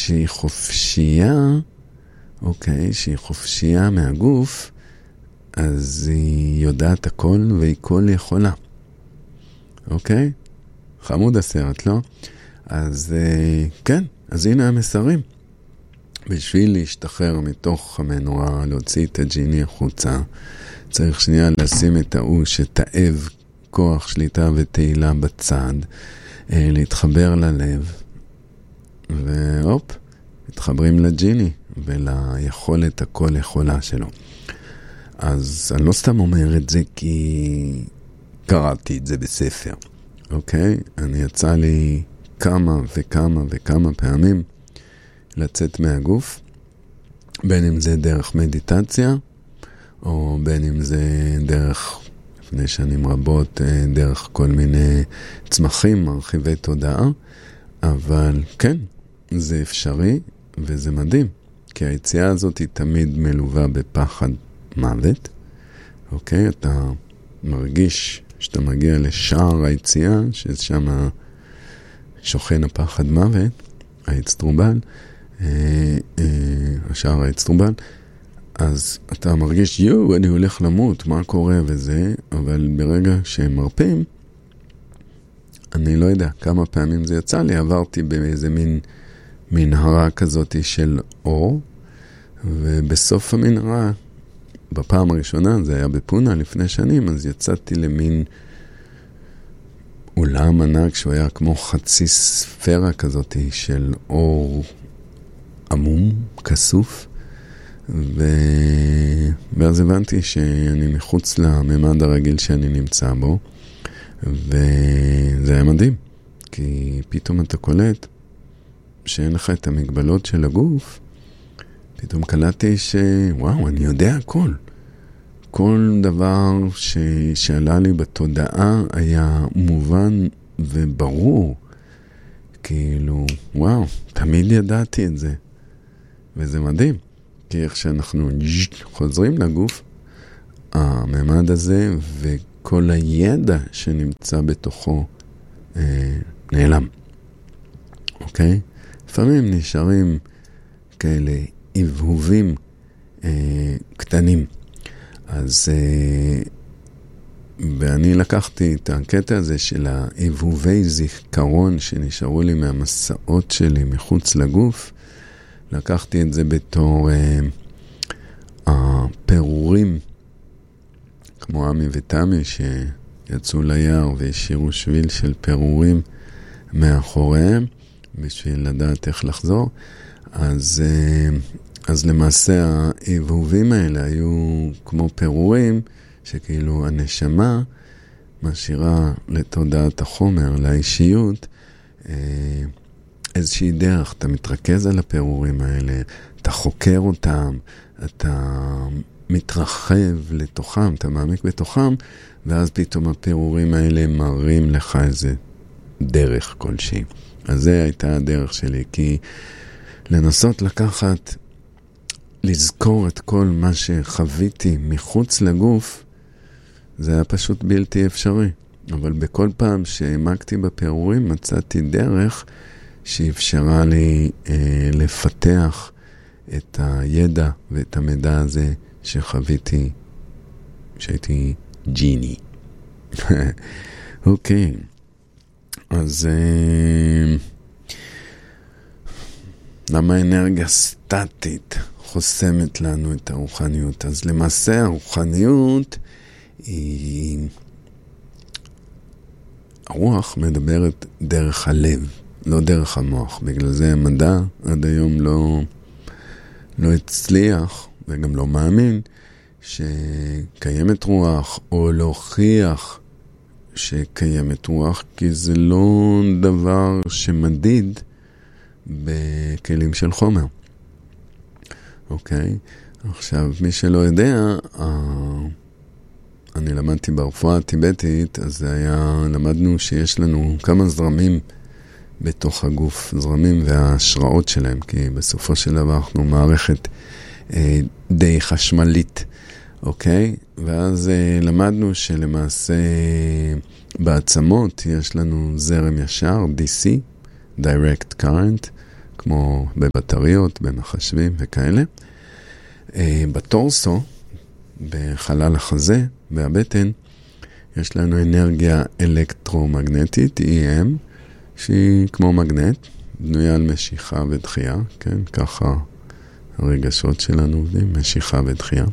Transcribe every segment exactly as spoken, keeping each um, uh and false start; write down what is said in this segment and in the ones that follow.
שהיא חופשייה, אוקיי, שהיא חופשייה מהגוף, אז היא יודעת הכל והיא כל יכולה. אוקיי? חמוד הסרט, לא? אז כן, אז הנה המסרים. בשביל להשתחרר מתוך המנורה, להוציא את הג'יני החוצה, צריך שנייה לשים את ההוא שתאב כוח שליטה ותהילה בצד, להתחבר ללב, והופ, מתחברים לג'יני וליכולת הכל יכולה שלו. אז אני לא סתם אומר את זה כי קראתי את זה בספר, אוקיי? אני יצא לי כמה וכמה וכמה פעמים לצאת מהגוף, בין אם זה דרך מדיטציה, או בין אם זה דרך, לפני שנים רבות, דרך כל מיני צמחים, מרחיבי תודעה, אבל כן, זה אפשרי וזה מדהים, כי היציאה הזאת היא תמיד מלווה בפחד מוות, אוקיי? אתה מרגיש שאתה מגיע לשער היציאה, ששם שוכן הפחד מוות, האצטרובל, אה, אה, השער האצטרובל, אז אתה מרגיש, יו, אני הולך למות, מה קורה וזה, אבל ברגע שהם מרפים, אני לא יודע כמה פעמים זה יצא לי, עברתי באיזה מין מנהרה כזאת של אור, ובסוף המנהרה, בפעם הראשונה, זה היה בפונה לפני שנים, אז יצאתי למין אולם ענק שהוא היה כמו חצי ספירה כזאת של אור עמום, כסוף, ו... ואז הבנתי שאני מחוץ לממד הרגיל שאני נמצא בו, וזה היה מדהים, כי פתאום אתה קולט שאין לך את המגבלות של הגוף, פתאום קלטתי שוואו, אני יודע הכל. כל דבר ש... שעלה לי בתודעה היה מובן וברור. כאילו, וואו, תמיד ידעתי את זה. וזה מדהים. כי איך שאנחנו חוזרים לגוף, הממד הזה וכל הידע שנמצא בתוכו אה, נעלם. אוקיי? לפעמים נשארים כאלה הבהובים אה, קטנים. אז אה, ואני לקחתי את הקטע הזה של ההבהובי זיכרון שנשארו לי מהמסעות שלי מחוץ לגוף, לקחתי את זה בתור אה, הפירורים, כמו עמי ותמי שיצאו ליער והשאירו שביל של פירורים מאחוריהם, בשביל לדעת איך לחזור. אז, אז למעשה ההבהובים האלה היו כמו פירורים, שכאילו הנשמה משאירה לתודעת החומר, לאישיות, איזושהי דרך. אתה מתרכז על הפירורים האלה, אתה חוקר אותם, אתה מתרחב לתוכם, אתה מעמיק בתוכם, ואז פתאום הפירורים האלה מראים לך איזה דרך כלשהי. אז זה הייתה הדרך שלי, כי לנסות לקחת, לזכור את כל מה שחוויתי מחוץ לגוף, זה היה פשוט בלתי אפשרי. אבל בכל פעם שהעמקתי בפירורים, מצאתי דרך שאפשרה לי אה, לפתח את הידע ואת המידע הזה שחוויתי, שהייתי ג'יני. אוקיי. אז אה, למה אנרגיה סטטית חוסמת לנו את הרוחניות? אז למעשה הרוחניות היא... הרוח מדברת דרך הלב, לא דרך המוח. בגלל זה המדע עד היום לא, לא הצליח, וגם לא מאמין, שקיימת רוח, או להוכיח שקיימת רוח, כי זה לא דבר שמדיד בכלים של חומר. אוקיי? עכשיו, מי שלא יודע, אני למדתי ברפואה הטיבטית, אז זה היה, למדנו שיש לנו כמה זרמים בתוך הגוף, זרמים וההשראות שלהם, כי בסופו של דבר אנחנו מערכת אה, די חשמלית, אוקיי? ואז אה, למדנו שלמעשה בעצמות יש לנו זרם ישר, די סי, Direct Current, כמו בבטריות, במחשבים וכאלה. בטורסו, בחלל החזה, בהבטן, יש לנו אנרגיה אלקטרומגנטית, E M, שהיא כמו מגנט, בנויה על משיכה ודחייה, כן? ככה הרגשות שלנו עובדים, משיכה ודחייה.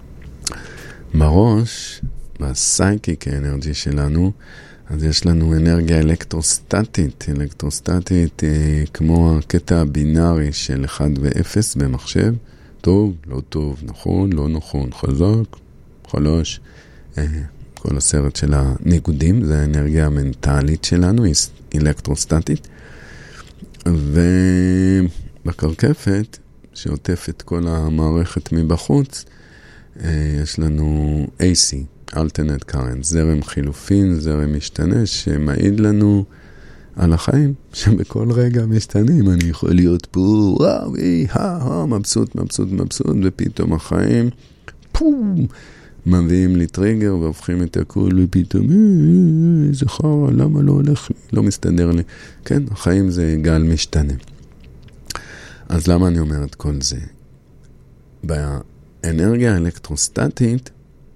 בראש, בסייקיק האנרגי שלנו, אז יש לנו אנרגיה אלקטרוסטטית. אלקטרוסטטית היא כמו הקטע הבינארי של אחד ו-אפס במחשב. טוב, לא טוב, נכון, לא נכון, חזק, חלש. כל הסרט של הניגודים, זה האנרגיה המנטלית שלנו, היא אלקטרוסטטית. ובקרקפת, שעוטפת כל המערכת מבחוץ, יש לנו A C, alternate current, זרם חילופין, זרם משתנה, שמעיד לנו על החיים, שבכל רגע משתנים. אני יכול להיות פה, וואו, אי, הא, מבסוט, מבסוט, מבסוט, ופתאום החיים, פום, מביאים לי טריגר, והופכים את הכל, ופתאום, איזה חרא, למה לא הולך, לא מסתדר לי. כן, החיים זה גל משתנה. אז למה אני אומר את כל זה? באנרגיה האלקטרוסטטית,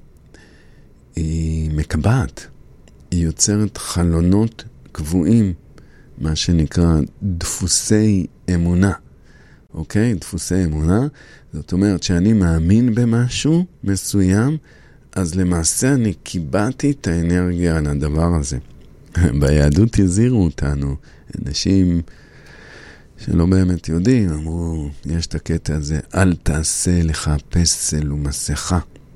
היא מקבעת, היא יוצרת חלונות קבועים, מה שנקרא דפוסי אמונה. אוקיי? דפוסי אמונה, זאת אומרת שאני מאמין במשהו מסוים, אז למעשה אני קיבעתי את האנרגיה על הדבר הזה. ביהדות הזהירו אותנו, אנשים שלא באמת יודעים, אמרו, יש את הקטע הזה, אל תעשה לך פסל ומסכה.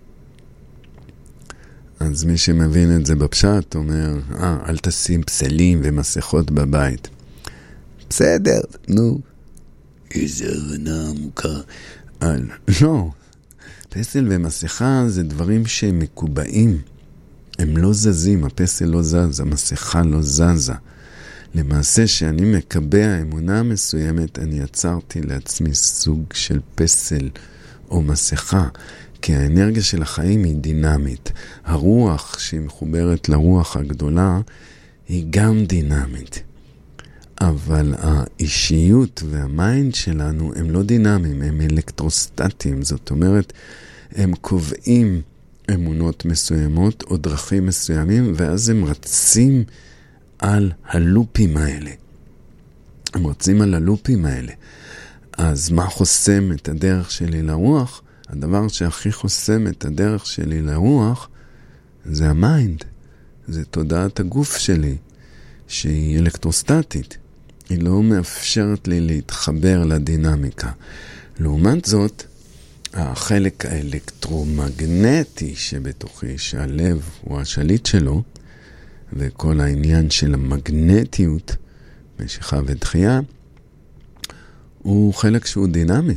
אז מי שמבין את זה בפשט אומר, אה, אל תשים פסלים ומסכות בבית. בסדר, נו. איזה הבנה עמוקה. אל, לא. פסל ומסכה זה דברים שהם מקובעים. הם לא זזים, הפסל לא זז, המסכה לא זזה. למעשה שאני מקבע אמונה מסוימת, אני יצרתי לעצמי סוג של פסל או מסכה. כי האנרגיה של החיים היא דינמית. הרוח שהיא מחוברת לרוח הגדולה היא גם דינמית. אבל האישיות והמיינד שלנו הם לא דינמיים, הם אלקטרוסטטיים. זאת אומרת, הם קובעים אמונות מסוימות או דרכים מסוימים, ואז הם רצים על הלופים האלה. הם רצים על הלופים האלה. אז מה חוסם את הדרך שלי לרוח? הדבר שהכי חוסם את הדרך שלי לרוח זה המיינד. זה תודעת הגוף שלי, שהיא אלקטרוסטטית. היא לא מאפשרת לי להתחבר לדינמיקה. לעומת זאת, החלק האלקטרומגנטי שבתוכי, שהלב הוא השליט שלו, וכל העניין של המגנטיות, משיכה ודחייה, הוא חלק שהוא דינמי.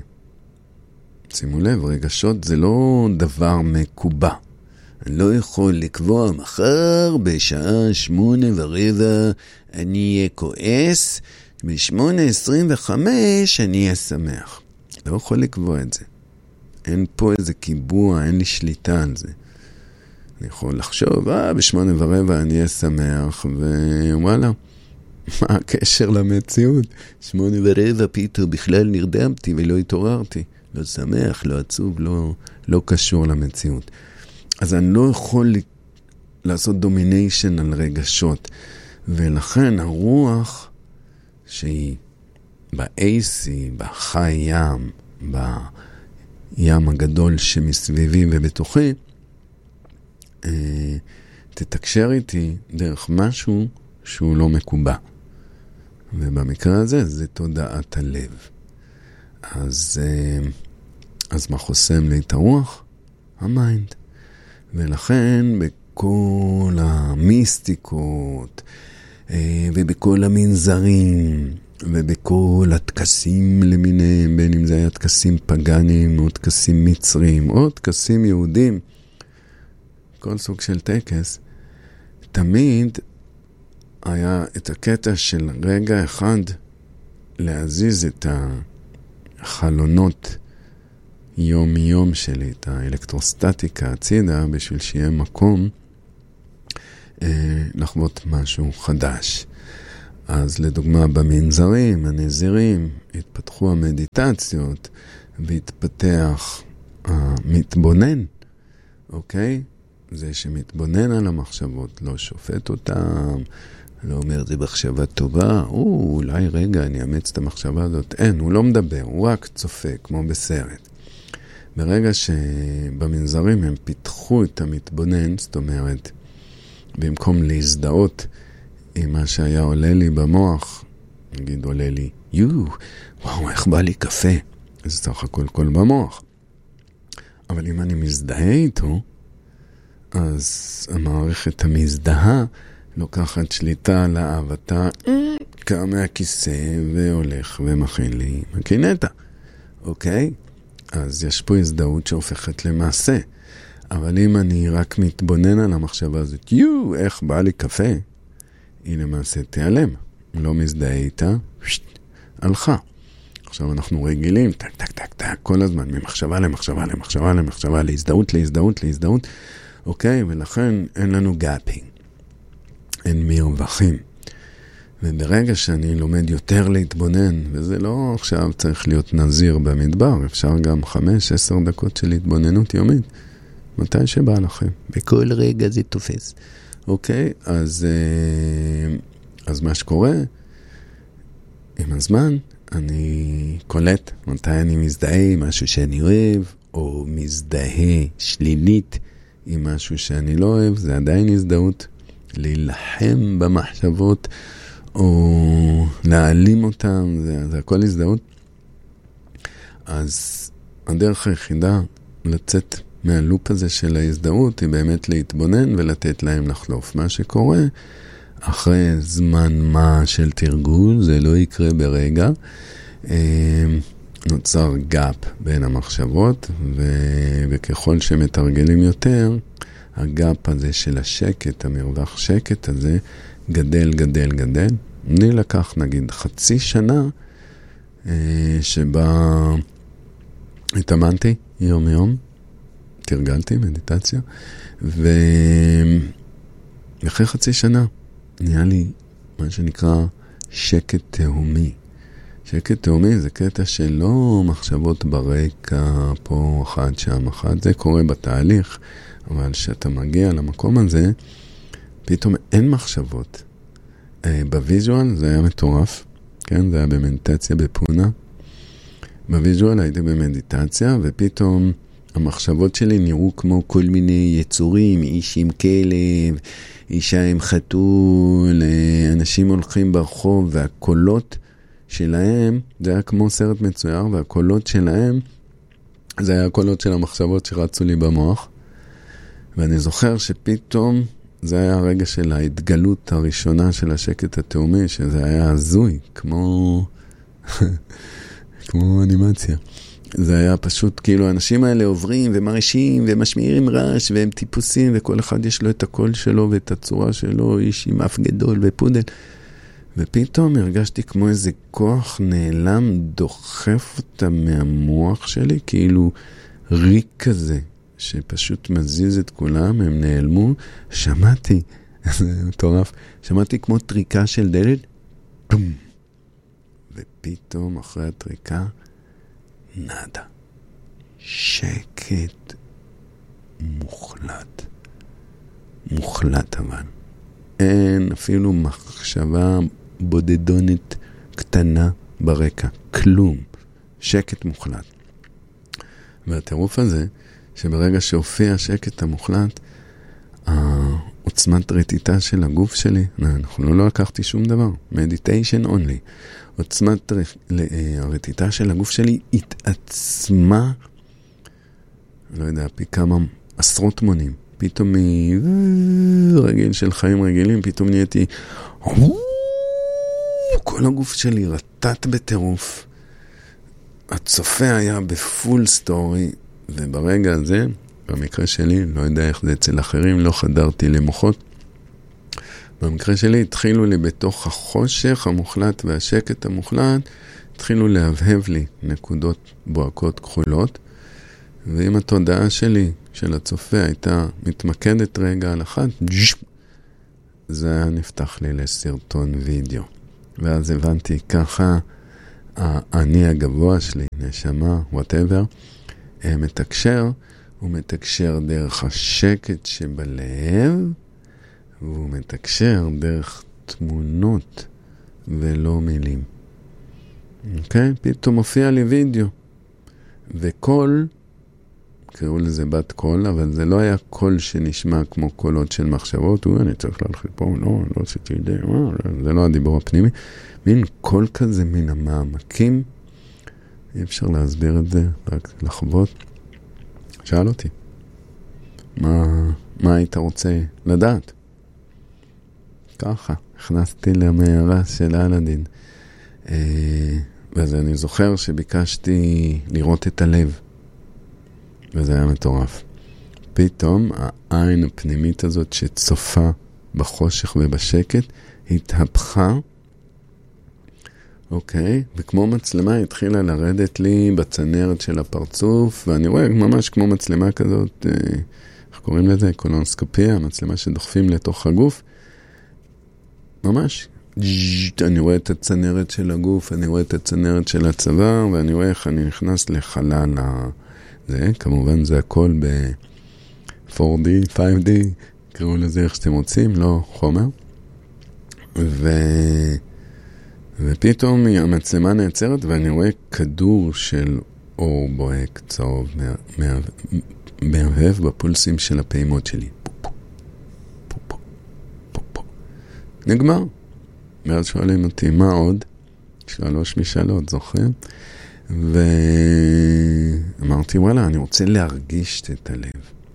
שימו לב, רגשות זה לא דבר מקובע. אני לא יכול לקבוע מחר בשעה שמונה ורבע אני אהיה כועס, בשמונה עשרים וחמש אני אהיה שמח. לא יכול לקבוע את זה. אין פה איזה קיבוע, אין לי שליטה על זה. אני יכול לחשוב, אה, בשמונה ורבע אני אהיה שמח, ווואלה, מה הקשר למציאות? שמונה ורבע פתאום בכלל נרדמתי ולא התעוררתי. לא שמח, לא עצוב, לא, לא קשור למציאות. אז אני לא יכול לעשות דומיניישן על רגשות. ולכן הרוח שהיא ב-A C, בחי ים, בים הגדול שמסביבי ובתוכי, תתקשר איתי דרך משהו שהוא לא מקובע. ובמקרה הזה זה תודעת הלב. אז, אז מה חוסם לי את הרוח? המיינד. ולכן בכל המיסטיקות ובכל המנזרים ובכל התקסים למיניהם, בין אם זה היה תקסים פגנים או תקסים מצרים או תקסים יהודים, כל סוג של טקס, תמיד היה את הקטע של רגע אחד להזיז את החלונות יום יום שלי, את האלקטרוסטטיקה הצידה, בשביל שיהיה מקום אה, לחוות משהו חדש. אז לדוגמה במנזרים, הנזירים, התפתחו המדיטציות והתפתח המתבונן, אוקיי? זה שמתבונן על המחשבות, לא שופט אותם, לא אומר זה מחשבה טובה, או, אולי רגע אני אאמץ את המחשבה הזאת. אין, הוא לא מדבר, הוא רק צופה, כמו בסרט. ברגע שבמנזרים הם פיתחו את המתבונן, זאת אומרת, במקום להזדהות עם מה שהיה עולה לי במוח, נגיד עולה לי, יו, וואו, איך בא לי קפה? זה סך הכל כל במוח. אבל אם אני מזדהה איתו, אז המערכת המזדהה לוקחת שליטה על האהבתה, קם מהכיסא והולך ומכין לי מקינטה. אוקיי? אז יש פה הזדהות שהופכת למעשה. אבל אם אני רק מתבונן על המחשבה הזאת, יו, איך בא לי קפה? היא למעשה תיעלם. לא מזדהה איתה, הלכה. עכשיו אנחנו רגילים, טק, טק, טק, טק, כל הזמן, ממחשבה למחשבה, למחשבה, למחשבה, להזדהות, להזדהות, להזדהות. אוקיי? ולכן אין לנו גאפינג. אין מרווחים. וברגע שאני לומד יותר להתבונן, וזה לא עכשיו צריך להיות נזיר במדבר, אפשר גם חמש, עשר דקות של התבוננות יומית, מתי שבא לכם. בכל רגע זה תופס. אוקיי? אז, אז מה שקורה, עם הזמן, אני קולט מתי אני מזדהה עם משהו שאני אוהב, או מזדהה שלילית עם משהו שאני לא אוהב, זה עדיין הזדהות. להילחם במחשבות, או להעלים אותם, זה, זה הכל הזדהות. אז הדרך היחידה לצאת מהלופ הזה של ההזדהות היא באמת להתבונן ולתת להם לחלוף. מה שקורה אחרי זמן מה של תרגול, זה לא יקרה ברגע, נוצר גאפ בין המחשבות, ו- וככל שמתרגלים יותר, הגאפ הזה של השקט, המרווח שקט הזה, גדל, גדל, גדל. אני לקח נגיד חצי שנה שבה התאמנתי יום יום, תרגלתי מדיטציה, ואחרי חצי שנה נהיה לי מה שנקרא שקט תהומי. שקט תהומי זה קטע שלא מחשבות ברקע, פה אחת, שם אחת, זה קורה בתהליך, אבל כשאתה מגיע למקום הזה, פתאום אין מחשבות. בוויז'ואל זה היה מטורף, כן? זה היה במדיטציה בפונה. בוויז'ואל הייתי במדיטציה, ופתאום המחשבות שלי נראו כמו כל מיני יצורים, איש עם כלב, אישה עם חתול, אנשים הולכים ברחוב, והקולות שלהם, זה היה כמו סרט מצויר, והקולות שלהם, זה היה הקולות של המחשבות שרצו לי במוח. ואני זוכר שפתאום זה היה הרגע של ההתגלות הראשונה של השקט התאומי, שזה היה הזוי, כמו, כמו אנימציה. זה היה פשוט כאילו האנשים האלה עוברים ומרשים ומשמיעים רעש והם טיפוסים, וכל אחד יש לו את הקול שלו ואת הצורה שלו, איש עם אף גדול ופודל. ופתאום הרגשתי כמו איזה כוח נעלם דוחף אותה מהמוח שלי, כאילו ריק כזה, שפשוט מזיז את כולם, הם נעלמו. שמעתי, זה מטורף, שמעתי כמו טריקה של דלת, בום. ופתאום אחרי הטריקה, נדה. שקט מוחלט. מוחלט אבל. אין אפילו מחשבה בודדונת קטנה ברקע. כלום. שקט מוחלט. והטירוף הזה, שברגע שהופיע השקט המוחלט, העוצמת רטיטה של הגוף שלי, אנחנו לא לקחתי שום דבר. meditation only. עוצמת הרטיטה של הגוף שלי התעצמה, לא יודע, פי כמה עשרות מונים. פתאום מרגיל של חיים רגילים, פתאום נהייתי, כל הגוף שלי רטט בטירוף. הצופה היה בפול סטורי, וברגע הזה, במקרה שלי, לא יודע איך זה אצל אחרים, לא חדרתי למוחות. במקרה שלי התחילו לי בתוך החושך המוחלט והשקט המוחלט, התחילו להבהב לי נקודות בוהקות כחולות, ואם התודעה שלי, של הצופה, הייתה מתמקדת רגע על אחת, זה היה נפתח לי לסרטון וידאו. ואז הבנתי ככה, אני הגבוה שלי, נשמה, whatever, מתקשר, הוא מתקשר דרך השקט שבלב, והוא מתקשר דרך תמונות ולא מילים. אוקיי? פתאום מופיע לי וידאו. וקול, קראו לזה בת קול, אבל זה לא היה קול שנשמע כמו קולות של מחשבות, הוא, אני צריך להלכת פה, לא, לא עשיתי ידי, זה לא הדיבור הפנימי. מין קול כזה מן המעמקים, אי אפשר להסביר את זה, רק לחוות. שאל אותי, מה, מה היית רוצה לדעת? ככה, הכנסתי למערה של אלאדין. ואז אני זוכר שביקשתי לראות את הלב. וזה היה מטורף. פתאום העין הפנימית הזאת שצופה בחושך ובשקט, התהפכה, אוקיי, וכמו מצלמה התחילה לרדת לי בצנרת של הפרצוף, ואני רואה ממש כמו מצלמה כזאת, איך קוראים לזה? קולונוסקופיה, מצלמה שדוחפים לתוך הגוף. ממש. אני רואה את הצנרת של הגוף, אני רואה את הצנרת של הצוואר, ואני רואה איך אני נכנס לחלל הזה. כמובן זה הכל ב-פור די, פייב די, קראו לזה איך שאתם רוצים, לא חומר. ו... ופתאום המצלמה נעצרת, ואני רואה כדור של אור בוהק צהוב, מהבהב בפולסים של הפעימות שלי. נגמר. ואז שואלים אותי, מה עוד? שלוש משאלות, זוכרים? ואמרתי, וואלה, אני רוצה להרגיש את הלב.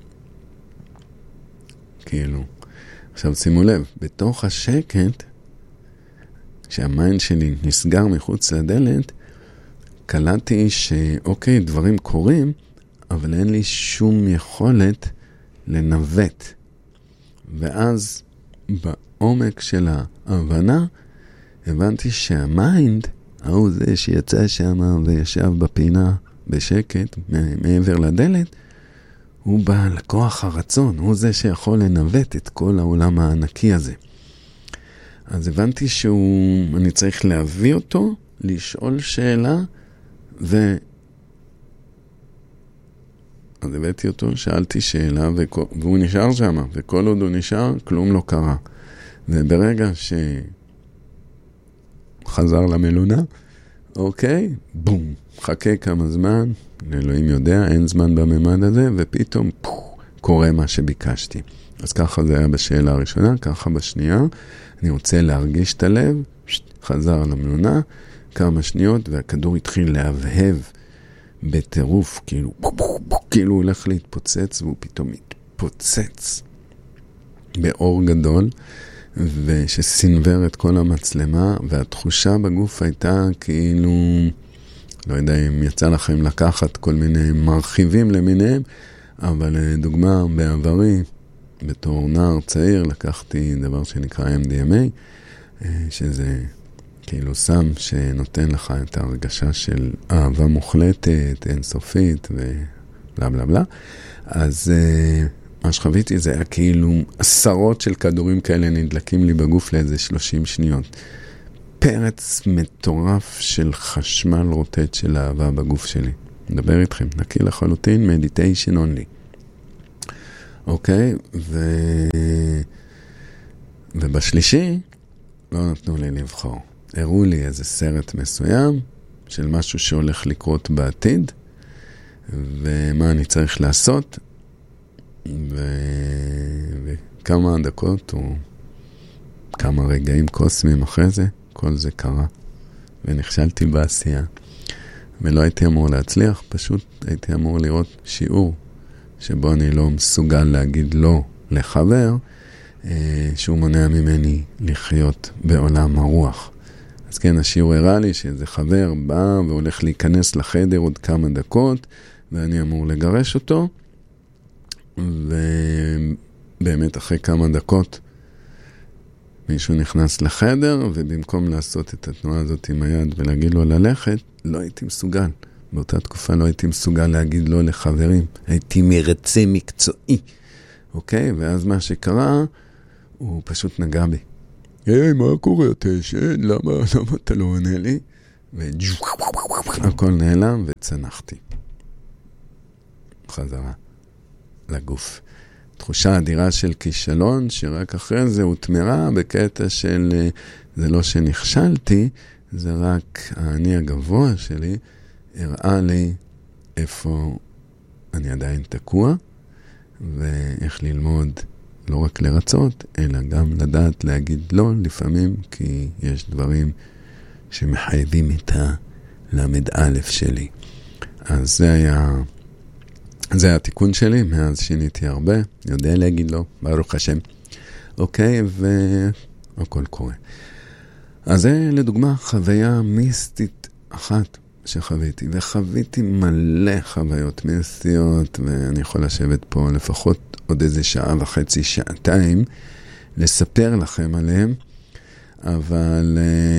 כאילו. עכשיו, שימו לב, בתוך השקט, כשהמיינד שלי נסגר מחוץ לדלת, קלטתי שאוקיי, דברים קורים, אבל אין לי שום יכולת לנווט. ואז בעומק של ההבנה, הבנתי שהמיינד, הוא זה שיצא שם וישב בפינה בשקט, מעבר לדלת, הוא בא לכוח הרצון, הוא זה שיכול לנווט את כל העולם הענקי הזה. אז הבנתי שהוא, אני צריך להביא אותו, לשאול שאלה, ו... אז הבאתי אותו, שאלתי שאלה, וכל... והוא נשאר שם, וכל עוד הוא נשאר, כלום לא קרה. וברגע שחזר למלונה, אוקיי, בום, חכה כמה זמן, לאלוהים יודע, אין זמן בממד הזה, ופתאום פו, קורה מה שביקשתי. אז ככה זה היה בשאלה הראשונה, ככה בשנייה, אני רוצה להרגיש את הלב, חזר למלונה, כמה שניות, והכדור התחיל להבהב בטירוף, כאילו, כאילו הוא הולך להתפוצץ, והוא פתאום התפוצץ באור גדול, ושסינבר את כל המצלמה, והתחושה בגוף הייתה כאילו, לא יודע אם יצא לכם לקחת כל מיני מרחיבים למיניהם, אבל דוגמה בעברי, בתור נער צעיר, לקחתי דבר שנקרא אם די אם איי, שזה כאילו סם שנותן לך את ההרגשה של אהבה מוחלטת, אינסופית ובלה בלה בלה. אז מה שחוויתי זה היה כאילו עשרות של כדורים כאלה נדלקים לי בגוף לאיזה שלושים שניות. פרץ מטורף של חשמל רוטט של אהבה בגוף שלי. מדבר איתכם, נקי לחלוטין, meditation only. אוקיי, ו... ובשלישי לא נתנו לי לבחור. הראו לי איזה סרט מסוים של משהו שהולך לקרות בעתיד, ומה אני צריך לעשות, ו... וכמה דקות או כמה רגעים קוסמיים אחרי זה, כל זה קרה, ונכשלתי בעשייה. ולא הייתי אמור להצליח, פשוט הייתי אמור לראות שיעור, שבו אני לא מסוגל להגיד לא לחבר, שהוא מונע ממני לחיות בעולם הרוח. אז כן, השיעור הראה לי שאיזה חבר בא והולך להיכנס לחדר עוד כמה דקות, ואני אמור לגרש אותו, ובאמת אחרי כמה דקות מישהו נכנס לחדר, ובמקום לעשות את התנועה הזאת עם היד ולהגיד לו ללכת, לא הייתי מסוגל. באותה תקופה לא הייתי מסוגל להגיד לא לחברים. הייתי מרצה מקצועי. אוקיי? ואז מה שקרה, הוא פשוט נגע בי. היי, מה קורה? אתה ישן? למה, למה אתה לא עונה לי? והכל נעלם וצנחתי. חזרה לגוף. תחושה אדירה של כישלון, שרק אחרי זה הותמרה בקטע של, זה לא שנכשלתי, זה רק האני הגבוה שלי, הראה לי איפה אני עדיין תקוע, ואיך ללמוד לא רק לרצות, אלא גם לדעת להגיד לא לפעמים, כי יש דברים שמחייבים את הלמד א' שלי. אז זה היה, זה היה התיקון שלי, מאז שיניתי הרבה, יודע להגיד לא, ברוך השם. אוקיי, והכל קורה. אז זה לדוגמה חוויה מיסטית אחת שחוויתי, וחוויתי מלא חוויות מיסטיות, ואני יכול לשבת פה לפחות עוד איזה שעה וחצי, שעתיים, לספר לכם עליהם, אבל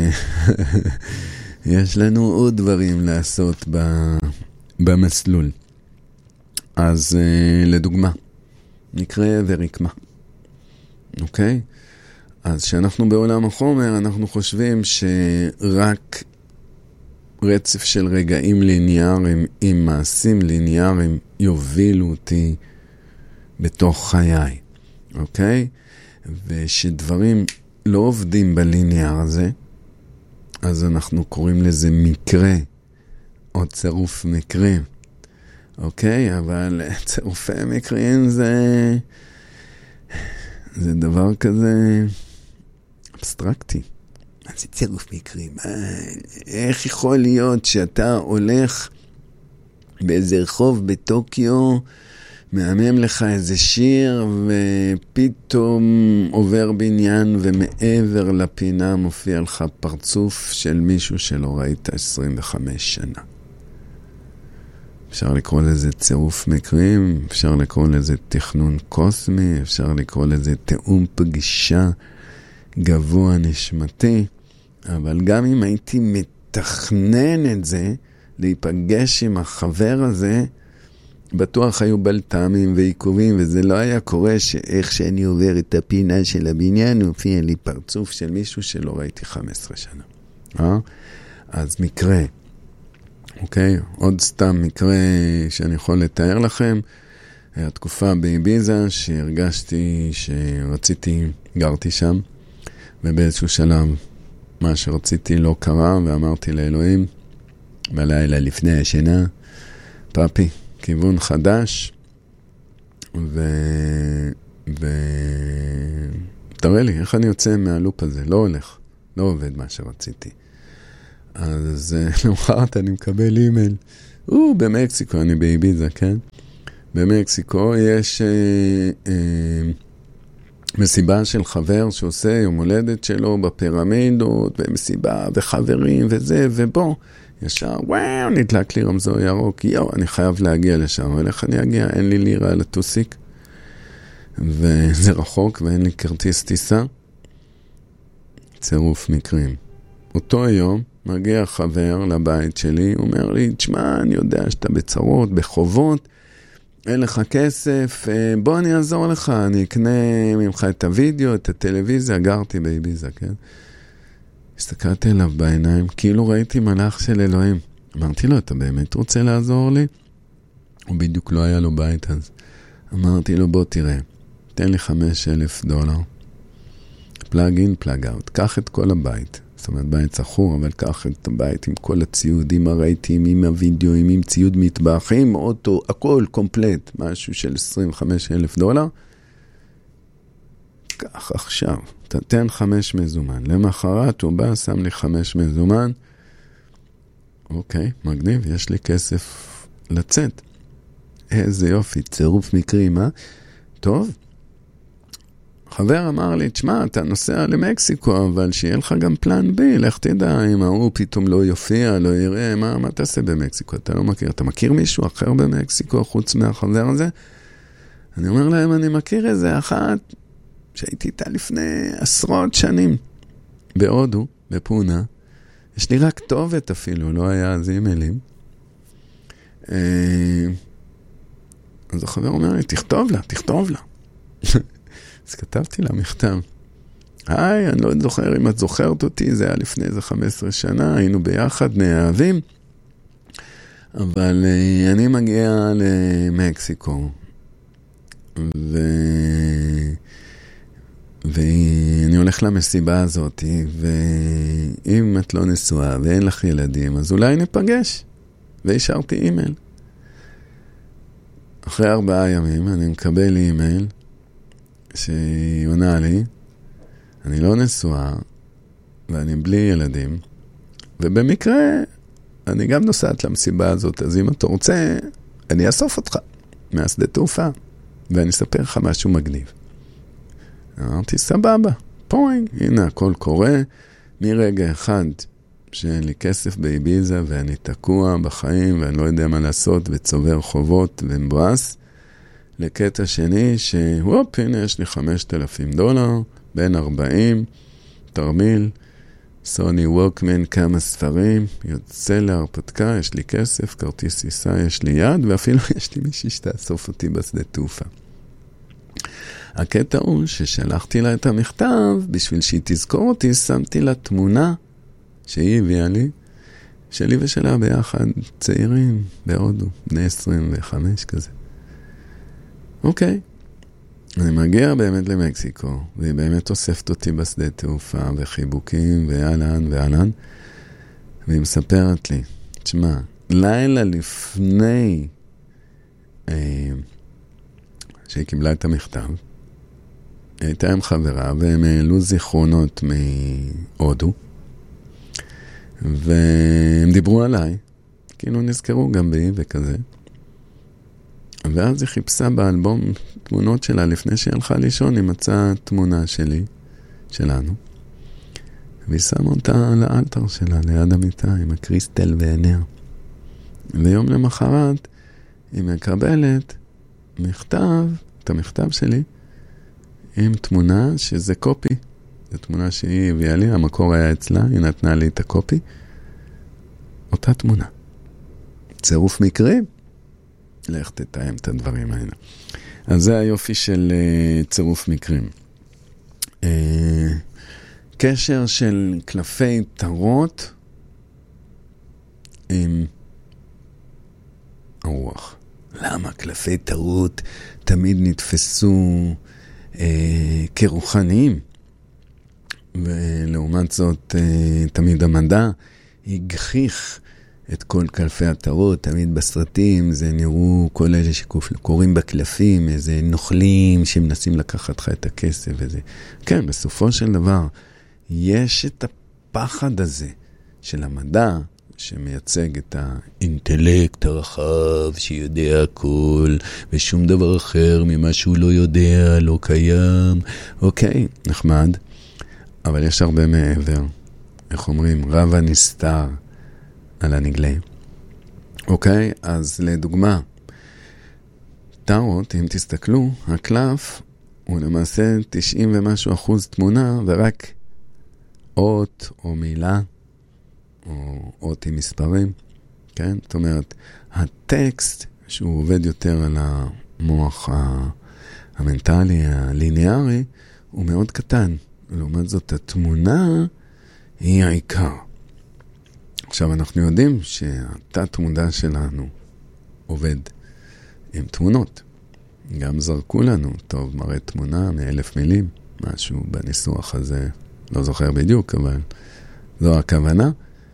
יש לנו עוד דברים לעשות במסלול. אז לדוגמה, מקרה ורקמה. אוקיי? אז כשאנחנו בעולם החומר, אנחנו חושבים שרק רצף של רגעים ליניאריים עם מעשים ליניאריים יובילו אותי בתוך חיי. אוקיי? ושדברים לא עובדים בליניאר הזה, אז אנחנו קוראים לזה מקרה, או צירוף מקרים. אוקיי? אבל צירופי מקרים זה, זה דבר כזה אבסטרקטי. מה זה צירוף מקרים? איך יכול להיות שאתה הולך באיזה רחוב בטוקיו, מהמם לך איזה שיר, ופתאום עובר בניין, ומעבר לפינה מופיע לך פרצוף של מישהו שלא ראית עשרים וחמש שנה. אפשר לקרוא לזה צירוף מקרים, אפשר לקרוא לזה תכנון קוסמי, אפשר לקרוא לזה תאום פגישה גבוה נשמתי, אבל גם אם הייתי מתכנן את זה, להיפגש עם החבר הזה, בטוח היו בלטמים ועיכובים, וזה לא היה קורה שאיך שאני עובר את הפינה של הבניין, מופיע לי פרצוף של מישהו שלא ראיתי חמש עשרה שנה. אה? אז מקרה. אוקיי? עוד סתם מקרה שאני יכול לתאר לכם. התקופה באביזה שהרגשתי שרציתי, גרתי שם, ובאיזשהו שלב מה שרציתי לא קרה, ואמרתי לאלוהים, בלילה לפני השינה, פאפי, כיוון חדש, ו... ו... תראה לי, איך אני יוצא מהלופ הזה? לא הולך, לא עובד מה שרציתי. אז למחרת אני מקבל אימייל, הוא במקסיקו, אני באביזה, כן? במקסיקו יש אה, אה, מסיבה של חבר שעושה יום הולדת שלו בפירמידות, ומסיבה וחברים וזה, ובוא, ישר, וואו, נדלק לי רמזור ירוק, יו, אני חייב להגיע לשם, אבל איך אני אגיע? אין לי לירה לטוסיק, וזה רחוק, ואין לי כרטיס טיסה. צירוף מקרים. אותו היום, מגיע חבר לבית שלי, הוא אומר לי, תשמע, אני יודע שאתה בצרות, בחובות, אין לך כסף, בוא אני אעזור לך, אני אקנה ממך את הוידאו, את הטלוויזיה, גרתי באביזה, כן? הסתכלתי אליו בעיניים, כאילו ראיתי מלאך של אלוהים. אמרתי לו, אתה באמת רוצה לעזור לי? הוא בדיוק לא היה לו בית אז. אמרתי לו, בוא תראה, תן לי חמישה אלף דולר, פלאג אין, פלאג אאוט, קח את כל הבית. זאת אומרת, בית סחור, אבל קח את הבית עם כל הציוד, עם הרהיטים, עם הוידאו, עם ציוד מטבח, עם אוטו, הכל קומפלט, משהו של עשרים וחמישה אלף דולר. כך עכשיו, תתן חמש מזומן. למחרת הוא בא, שם לי חמש מזומן. אוקיי, מגניב, יש לי כסף לצאת. איזה יופי, צירוף מקרים, אה? טוב. חבר אמר לי, תשמע, אתה נוסע למקסיקו, אבל שיהיה לך גם פלן בי, לך תדע, אם הוא פתאום לא יופיע, לא יראה, מה, מה תעשה במקסיקו? אתה לא מכיר, אתה מכיר מישהו אחר במקסיקו, חוץ מהחבר הזה? אני אומר להם, אני מכיר איזה אחת, שהייתי איתה לפני עשרות שנים, בהודו, בפונה, יש לי רק כתובת אפילו, לא היה אז אימיילים. אז החבר אומר לי, תכתוב לה, תכתוב לה. אז כתבתי לה מכתב. היי, אני לא זוכר אם את זוכרת אותי, זה היה לפני איזה חמש עשרה שנה, היינו ביחד, נאהבים, אבל uh, אני מגיע למקסיקו, ו... ואני הולך למסיבה הזאת, ואם את לא נשואה ואין לך ילדים, אז אולי ניפגש. והשארתי אימייל. אחרי ארבעה ימים אני מקבל אימייל שהיא עונה לי, אני לא נשואה ואני בלי ילדים, ובמקרה אני גם נוסעת למסיבה הזאת, אז אם אתה רוצה, אני אאסוף אותך מהשדה תעופה, ואני אספר לך משהו מגניב. אמרתי, סבבה, פוינג, הנה הכל קורה, מרגע אחד שאין לי כסף באביזה ואני תקוע בחיים ואני לא יודע מה לעשות וצובר חובות ומבואס, לקטע שני שוופ, הנה יש לי חמשת אלפים דולר, בין ארבעים, תרמיל, סוני ווקמן, כמה ספרים, יוצא להרפתקה, יש לי כסף, כרטיס טיסה, יש לי יד, ואפילו יש לי מישהי שתאסוף אותי בשדה תעופה. הקטע הוא ששלחתי לה את המכתב, בשביל שהיא תזכור אותי, שמתי לה תמונה שהיא הביאה לי, שלי ושלה ביחד, צעירים בהודו, בני עשרים וחמש כזה. אוקיי, אני מגיע באמת למקסיקו, והיא באמת אוספת אותי בשדה תעופה, וחיבוקים, ואלן ואלן, והיא מספרת לי, תשמע, לילה לפני אה, שהיא קיבלה את המכתב, היא הייתה עם חברה, והם העלו זיכרונות מהודו, והם דיברו עליי, כאילו נזכרו גם בי וכזה, ואז היא חיפשה באלבום תמונות שלה, לפני שהיא הלכה לישון, היא מצאה תמונה שלי, שלנו, והיא שמה אותה על האלטר שלה, ליד המיטה, עם הקריסטל ועיניה. ויום למחרת, היא מקבלת מכתב, את המכתב שלי, עם תמונה שזה קופי. זו תמונה שהיא הביאה לי, המקור היה אצלה, היא נתנה לי את הקופי. אותה תמונה. צירוף מקרי, לך תתאם את הדברים האלה. אז זה היופי של uh, צירוף מקרים. Uh, קשר של קלפי תרות עם הרוח. למה קלפי תרות תמיד נתפסו uh, כרוחניים? ולעומת זאת, uh, תמיד המדע הגחיך את כל קלפי התרות, תמיד בסרטים זה נראו כל אלה שקוראים בקלפים, איזה נוכלים שמנסים לקחת לך את הכסף וזה. כן, בסופו של דבר, יש את הפחד הזה של המדע, שמייצג את האינטלקט הרחב, שיודע הכל, ושום דבר אחר ממה שהוא לא יודע, לא קיים. אוקיי, נחמד, אבל יש הרבה מעבר. איך אומרים? רב הנסתר על הנגלה. אוקיי, אז לדוגמה, טארוט, אם תסתכלו, הקלף הוא למעשה תשעים ומשהו אחוז תמונה, ורק אות או מילה, או אות עם מספרים, כן? זאת אומרת, הטקסט, שהוא עובד יותר על המוח המנטלי, הליניארי, הוא מאוד קטן. לעומת זאת, התמונה היא העיקר. עכשיו, אנחנו יודעים שהתת מודע שלנו עובד עם תמונות. גם זרקו לנו, טוב, מראה תמונה מאלף מילים, משהו בניסוח הזה, לא זוכר בדיוק, אבל זו הכוונה.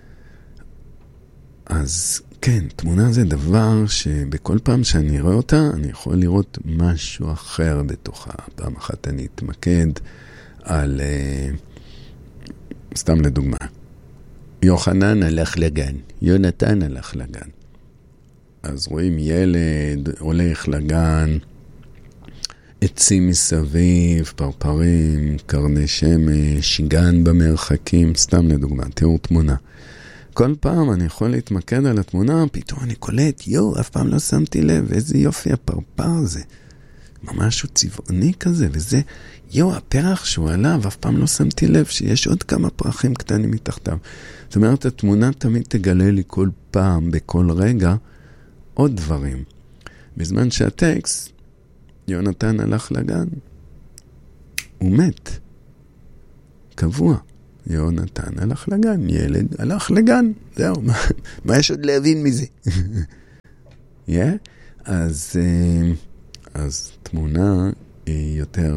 אז כן, תמונה זה דבר שבכל פעם שאני רואה אותה, אני יכול לראות משהו אחר בתוכה. פעם אחת אני אתמקד על, uh, סתם לדוגמה, יוחנן הלך לגן, יונתן הלך לגן. אז רואים ילד הולך לגן, עצים מסביב, פרפרים, קרני שמש, גן במרחקים, סתם לדוגמה, תיאור תמונה. כל פעם אני יכול להתמקד על התמונה, פתאום אני קולט, יו, אף פעם לא שמתי לב, איזה יופי הפרפר הזה. ממש הוא צבעוני כזה, וזה, יו, הפרח שהוא עליו, אף פעם לא שמתי לב שיש עוד כמה פרחים קטנים מתחתיו. זאת אומרת, התמונה תמיד תגלה לי כל פעם, בכל רגע, עוד דברים. בזמן שהטקסט, יונתן הלך לגן, הוא מת. קבוע. יונתן הלך לגן, ילד הלך לגן, זהו, מה, מה יש עוד להבין מזה? yeah? אז, אז תמונה היא יותר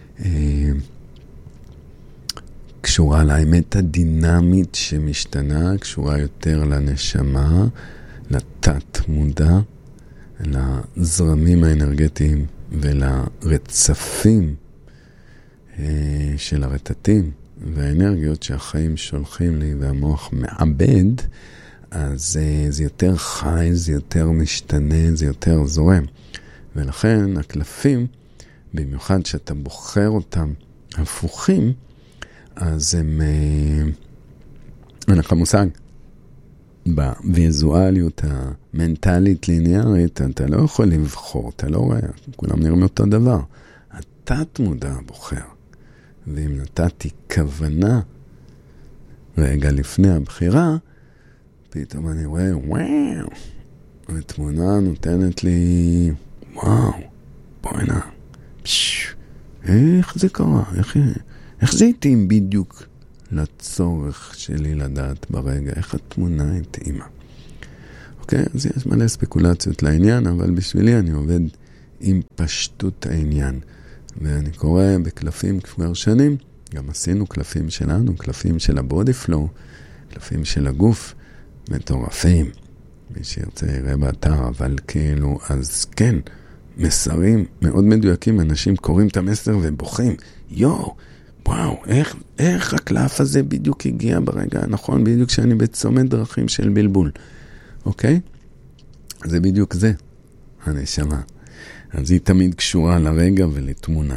קשורה לאמת הדינמית שמשתנה, קשורה יותר לנשמה, לתת מודע, לזרמים האנרגטיים ולרצפים של הרטטים והאנרגיות שהחיים שולחים לי והמוח מעבד, אז זה יותר חי, זה יותר משתנה, זה יותר זורם. ולכן הקלפים, במיוחד שאתה בוחר אותם הפוכים, אז הם, אין לך מושג. בוויזואליות המנטלית ליניארית, אתה לא יכול לבחור, אתה לא רואה, כולם נראים אותו דבר. התת מודע בוחר. ואם נתתי כוונה רגע לפני הבחירה, פתאום אני רואה, וואו, התמונה נותנת לי, וואו, בואי נע, פש, איך זה קרה? איך, איך זה התאים בדיוק לצורך שלי לדעת ברגע? איך התמונה התאימה? אוקיי, אז יש מלא ספקולציות לעניין, אבל בשבילי אני עובד עם פשטות העניין. ואני קורא בקלפים כבר שנים, גם עשינו קלפים שלנו, קלפים של הבודי פלואו, קלפים של הגוף, מטורפים. מי שירצה יראה באתר, אבל כאילו, אז כן, מסרים מאוד מדויקים, אנשים קוראים את המסר ובוכים, יו, וואו, איך, איך הקלף הזה בדיוק הגיע ברגע הנכון, בדיוק שאני בצומת דרכים של בלבול, אוקיי? זה בדיוק זה, הנשמה. אז היא תמיד קשורה לרגע ולתמונה.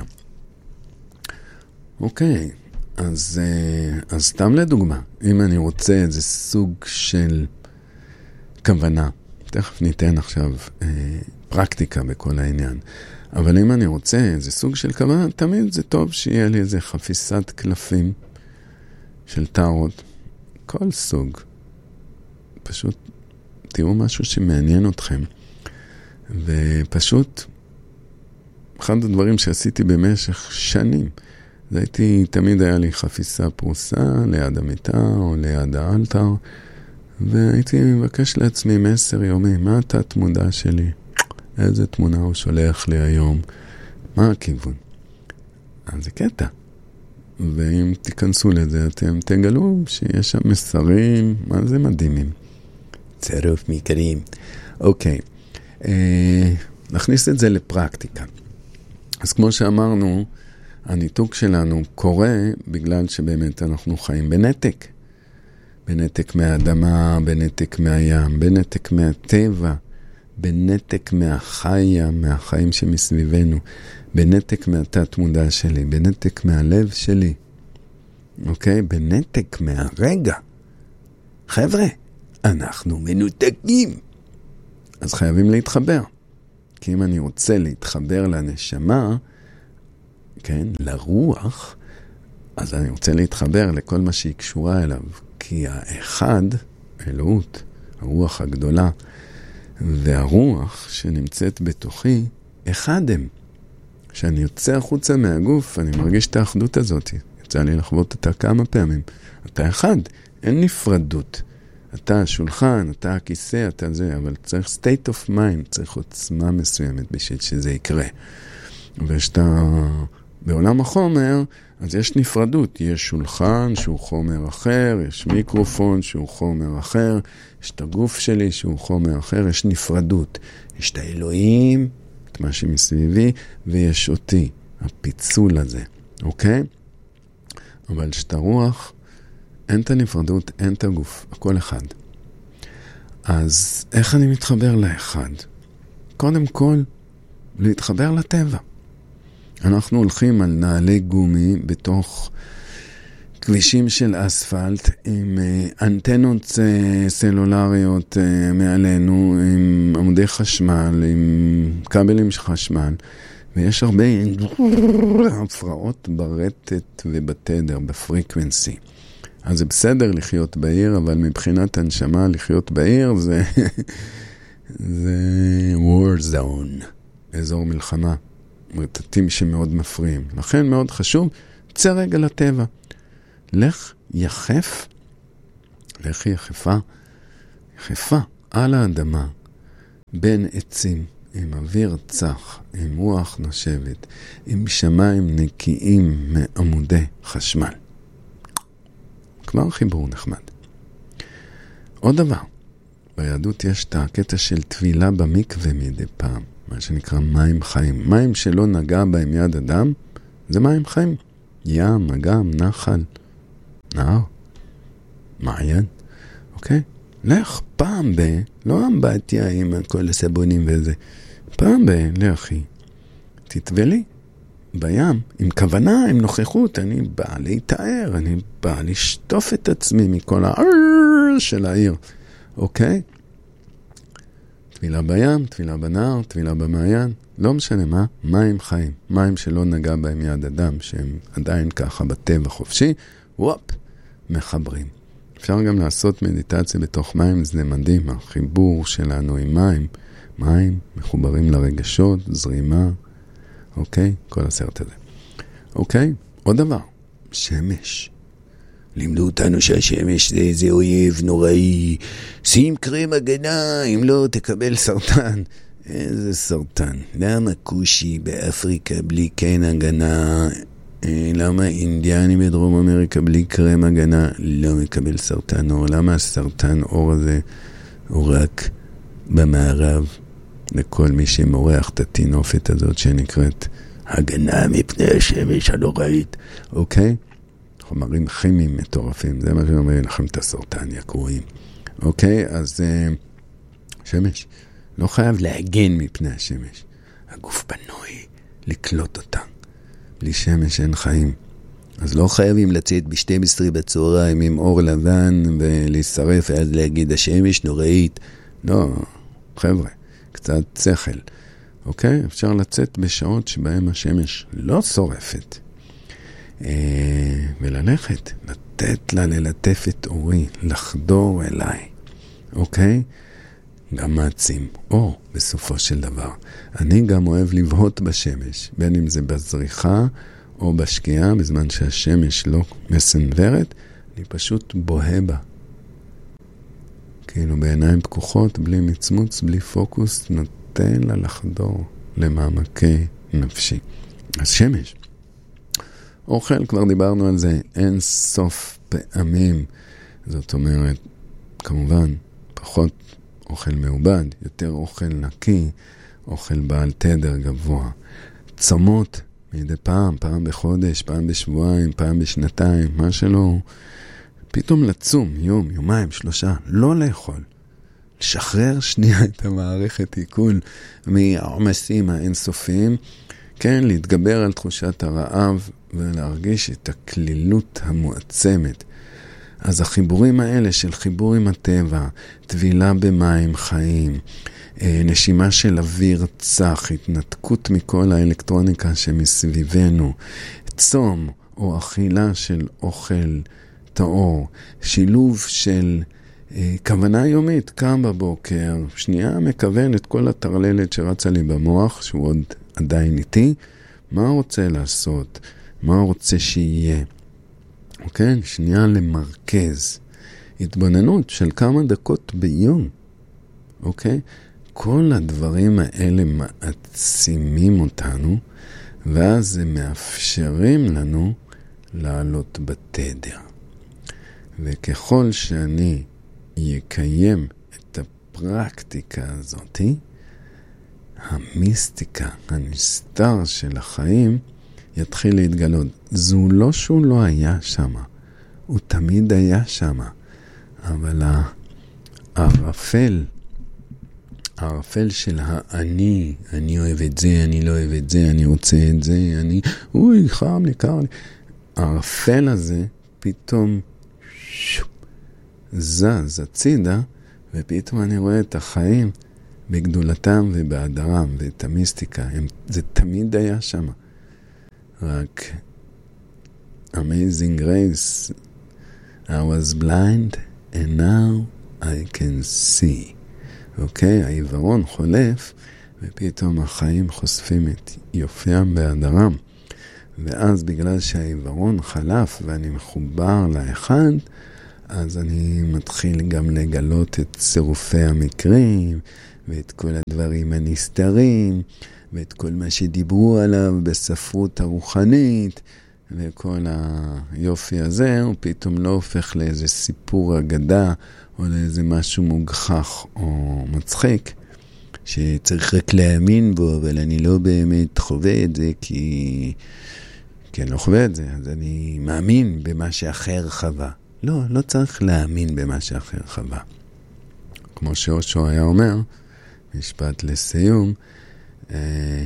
אוקיי, אז, אז סתם לדוגמה, אם אני רוצה איזה סוג של כוונה, תכף ניתן עכשיו אה, פרקטיקה בכל העניין, אבל אם אני רוצה איזה סוג של כוונה, תמיד זה טוב שיהיה לי איזה חפיסת קלפים של טארות, כל סוג. פשוט תראו משהו שמעניין אתכם, ופשוט אחד הדברים שעשיתי במשך שנים, זה הייתי, תמיד היה לי חפיסה פרוסה ליד המיטה או ליד האלתר, והייתי מבקש לעצמי מסר יומי, מה התת מודע שלי? איזה תמונה הוא שולח לי היום? מה הכיוון? אז זה קטע. ואם תיכנסו לזה, אתם תגלו שיש שם מסרים, מה זה מדהימים. צירוף מקרים. אוקיי. אה, נכניס את זה לפרקטיקה. אז כמו שאמרנו, הניתוק שלנו קורה בגלל שבאמת אנחנו חיים בנתק. בנתק מהאדמה, בנתק מהים, בנתק מהטבע, בנתק מהחיה, מהחיים שמסביבנו, בנתק מהתת מודע שלי, בנתק מהלב שלי, אוקיי? בנתק מהרגע. חבר'ה, אנחנו מנותקים. אז חייבים להתחבר. כי אם אני רוצה להתחבר לנשמה, כן, לרוח, אז אני רוצה להתחבר לכל מה שהיא קשורה אליו. כי האחד, אלוהות, הרוח הגדולה, והרוח שנמצאת בתוכי, אחד הם. כשאני יוצא החוצה מהגוף, אני מרגיש את האחדות הזאת. יצא לי לחוות אותה כמה פעמים. אתה אחד, אין נפרדות. אתה השולחן, אתה הכיסא, אתה זה, אבל צריך state of mind, צריך עוצמה מסוימת בשביל שזה יקרה. ושאתה בעולם החומר, אז יש נפרדות. יש שולחן שהוא חומר אחר, יש מיקרופון שהוא חומר אחר, יש את הגוף שלי שהוא חומר אחר, יש נפרדות. יש את האלוהים, את מה שמסביבי, ויש אותי, הפיצול הזה, אוקיי? אבל שאת הרוח, אין את הנפרדות, אין את הגוף, הכל אחד. אז איך אני מתחבר לאחד? קודם כל, להתחבר לטבע. אנחנו הולכים על נעלי גומי בתוך כבישים של אספלט עם אנטנות סלולריות מעלינו, עם עמודי חשמל, עם כבלים של חשמל, ויש הרבה הפרעות ברטט ובתדר, בפריקוונסי. אז זה בסדר לחיות בעיר, אבל מבחינת הנשמה לחיות בעיר זה זה war zone, אזור מלחמה. מרטטים שמאוד מפריעים. לכן מאוד חשוב, צא רגע לטבע. לך יחף, לך יחפה, יחפה על האדמה, בין עצים, עם אוויר צח, עם רוח נושבת, עם שמיים נקיים מעמודי חשמל. כבר חיבור נחמד. עוד דבר, ביהדות יש את הקטע של טבילה במקווה מדי פעם, מה שנקרא מים חיים. מים שלא נגע בהם יד אדם, זה מים חיים. ים, אגם, נחל, נהר, מעיין, אוקיי? לך פעם ב, לא אמבטיה עם כל הסבונים וזה, פעם ב, לכי, תטבלי בים, עם כוונה, עם נוכחות, אני בא להתאר, אני בא לשטוף את עצמי מכל הער של העיר, אוקיי? טבילה בים, טבילה בנהר, טבילה במעיין, לא משנה מה, מים חיים, מים שלא נגע בהם יד אדם, שהם עדיין ככה בטבע חופשי, וופ, מחברים. אפשר גם לעשות מדיטציה בתוך מים, זה מדהים, החיבור שלנו עם מים, מים מחוברים לרגשות, זרימה, אוקיי? כל הסרט הזה. אוקיי? עוד דבר, שמש. לימדו אותנו שהשמש זה איזה אויב נוראי, שים קרם הגנה, אם לא תקבל סרטן. איזה סרטן? למה קושי באפריקה בלי כן הגנה? למה אינדיאני בדרום אמריקה בלי קרם הגנה לא מקבל סרטן אור? למה הסרטן אור הזה הוא רק במערב לכל מי שמורח את התינופת הזאת שנקראת הגנה מפני השמש הנוראית? אוקיי? חומרים כימיים מטורפים, זה מה שאומרים לכם את הסרטן יקרויים. אוקיי? אז שמש לא חייב להגן מפני השמש. הגוף בנוי לקלוט אותה. בלי שמש אין חיים. אז לא חייבים לצאת ב-שתים עשרה בצהריים עם אור לבן ולהישרף ואז להגיד השמש נוראית. לא, חבר'ה, קצת שכל. אוקיי? אפשר לצאת בשעות שבהם השמש לא שורפת. אה, וללכת, לתת לה ללטף את אורי, לחדור אליי. אוקיי? גם מעצים אור בסופו של דבר. אני גם אוהב לבהות בשמש, בין אם זה בזריחה או בשקיעה, בזמן שהשמש לא מסנוורת, אני פשוט בוהה בה. כאילו בעיניים פקוחות, בלי מצמוץ, בלי פוקוס, נותן לה לחדור למעמקי נפשי. אז שמש. אוכל, כבר דיברנו על זה, אין סוף פעמים. זאת אומרת, כמובן, פחות אוכל מעובד, יותר אוכל נקי, אוכל בעל תדר גבוה. צמות מדי פעם, פעם בחודש, פעם בשבועיים, פעם בשנתיים, מה שלא. פתאום לצום, יום, יומיים, שלושה, לא לאכול. לשחרר שנייה את המערכת עיכול מהעומסים האינסופיים, כן, להתגבר על תחושת הרעב ולהרגיש את הכלילות המועצמת. אז החיבורים האלה של חיבור עם הטבע, טבילה במים חיים, נשימה של אוויר צח, התנתקות מכל האלקטרוניקה שמסביבנו, צום או אכילה של אוכל טהור, שילוב של אה, כוונה יומית, קם בבוקר, שנייה מכוון את כל התרללת שרצה לי במוח, שהוא עוד עדיין איתי, מה רוצה לעשות, מה רוצה שיהיה. אוקיי? שנייה למרכז. התבוננות של כמה דקות ביום. אוקיי? כל הדברים האלה מעצימים אותנו, ואז הם מאפשרים לנו לעלות בתדר. וככל שאני יקיים את הפרקטיקה הזאת, המיסטיקה, הנסתר של החיים, יתחיל להתגלות. זו לא שהוא לא היה שם, הוא תמיד היה שם, אבל הערפל, הערפל של האני, אני אוהב את זה, אני לא אוהב את זה, אני רוצה את זה, אני, אוי, חם לי, קר לי. הערפל הזה פתאום שופ, זז הצידה, ופתאום אני רואה את החיים בגדולתם ובהדרם, ואת המיסטיקה. הם, זה תמיד היה שם. רק Amazing Grace, I was blind and now I can see. אוקיי, okay, העיוורון חולף, ופתאום החיים חושפים את יופיים בהדרם. ואז בגלל שהעיוורון חלף ואני מחובר לאחד, אז אני מתחיל גם לגלות את צירופי המקרים, ואת כל הדברים הנסתרים, ואת כל מה שדיברו עליו בספרות הרוחנית, וכל היופי הזה, הוא פתאום לא הופך לאיזה סיפור אגדה, או לאיזה משהו מוגחך או מצחיק, שצריך רק להאמין בו, אבל אני לא באמת חווה את זה, כי, כי אני לא חווה את זה, אז אני מאמין במה שאחר חווה. לא, לא צריך להאמין במה שאחר חווה. כמו שאושו היה אומר, משפט לסיום, uh,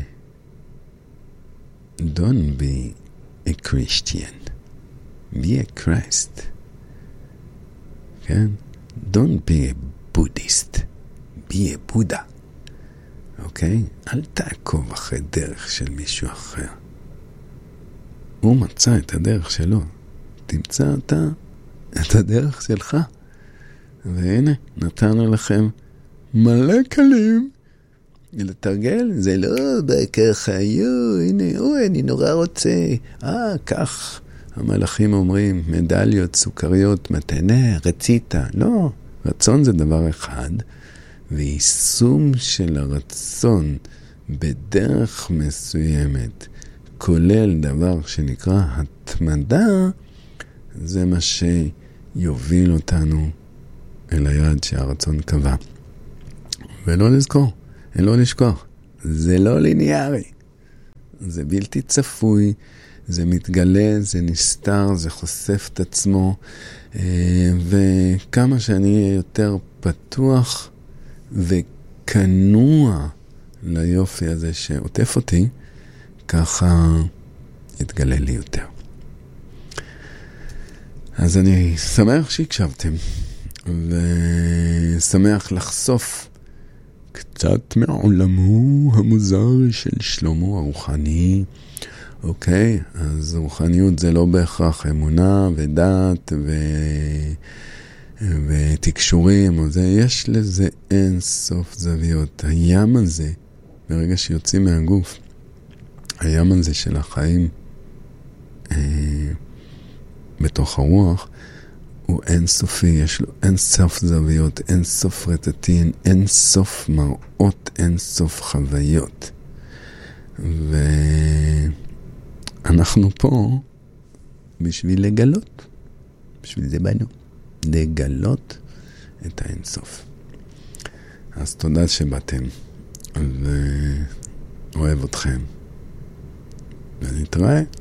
don't be a Christian, be a Christ. כן? Don't be a Buddhist, be a Buddha. אוקיי? אל תעקוב אחרי דרך של מישהו אחר. הוא מצא את הדרך שלו. תמצא אתה את הדרך שלך. והנה, נתנו לכם מלא כלים לתרגל. זה לא ככה, יו, הנה, אוי, אני נורא רוצה. אה, כך. המלאכים אומרים, מדליות, סוכריות, מתנה, רצית. לא, רצון זה דבר אחד, ויישום של הרצון בדרך מסוימת, כולל דבר שנקרא התמדה, זה מה שיוביל אותנו אל היעד שהרצון קבע. ולא לזכור, לא לשכוח, זה לא ליניארי, זה בלתי צפוי, זה מתגלה, זה נסתר, זה חושף את עצמו, וכמה שאני אהיה יותר פתוח וכנוע ליופי הזה שעוטף אותי, ככה יתגלה לי יותר. אז אני שמח שהקשבתם, ושמח לחשוף קצת מעולמו המוזר של שלמה הרוחני. אוקיי, אז רוחניות זה לא בהכרח אמונה ודעת ו... ותקשורים, או זה, יש לזה אין סוף זוויות. הים הזה, ברגע שיוצאים מהגוף, הים הזה של החיים אה, בתוך הרוח, הוא אין סופי, יש לו אין סוף זוויות, אין סוף רטטין, אין סוף מראות, אין סוף חוויות. ואנחנו פה בשביל לגלות, בשביל זה באנו, לגלות את האין סוף. אז תודה שבאתם, ואוהב אתכם, ונתראה.